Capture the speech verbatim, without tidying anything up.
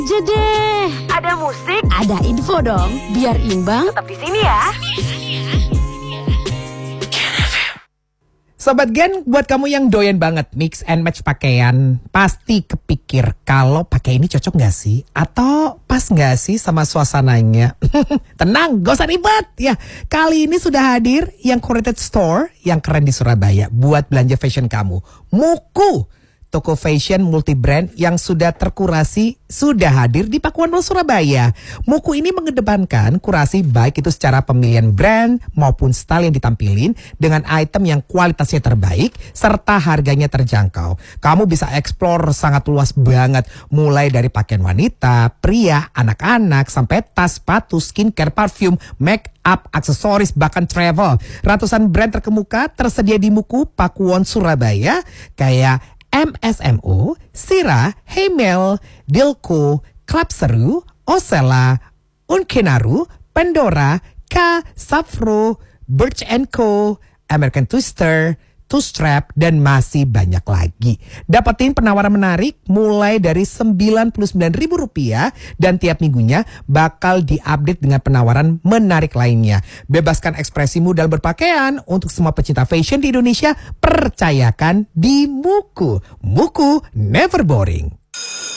Jedeh. Ada musik, Ada info dong, biar imbang. tetap di sini ya. Sobat Gen, buat kamu yang doyan banget mix and match pakaian, pasti kepikir kalau pakai ini cocok gak sih? Atau pas gak sih sama suasananya? Tenang, gak usah ribet ya. Kali ini sudah hadir yang curated store yang keren di Surabaya buat belanja fashion kamu. Muku, toko fashion multi-brand yang sudah terkurasi, sudah hadir di Pakuan Mall Surabaya. Muku ini mengedepankan kurasi baik itu secara pemilihan brand maupun style yang ditampilin dengan item yang kualitasnya terbaik serta harganya terjangkau. Kamu bisa explore sangat luas banget, mulai dari pakaian wanita, pria, anak-anak, sampai tas, sepatu, skincare, parfum, make up, aksesoris, bahkan travel. Ratusan brand terkemuka tersedia di Muku Pakuwon Surabaya kayak M S M O, Sira, Heimel, Dilko, Club Seru, Osella, Unkenaru, Pandora, K, Safro, Birch and Co, American Twister, Two Strap, dan masih banyak lagi. Dapetin penawaran menarik mulai dari sembilan puluh sembilan ribu rupiah dan tiap minggunya bakal diupdate dengan penawaran menarik lainnya. Bebaskan ekspresimu dalam berpakaian untuk semua pecinta fashion di Indonesia. Percayakan di Muku. Muku never boring.